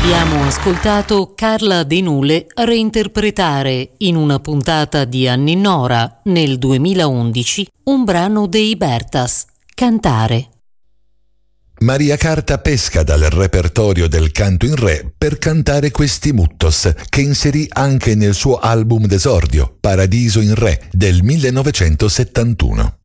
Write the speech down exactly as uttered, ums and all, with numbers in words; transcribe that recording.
Abbiamo ascoltato Carla De Nule reinterpretare in una puntata di Anninora nel duemilaundici un brano dei Bertas, Cantare. Maria Carta pesca dal repertorio del canto in re per cantare questi muttos, che inserì anche nel suo album d'esordio, Paradiso in Re, del millenovecentosettantuno.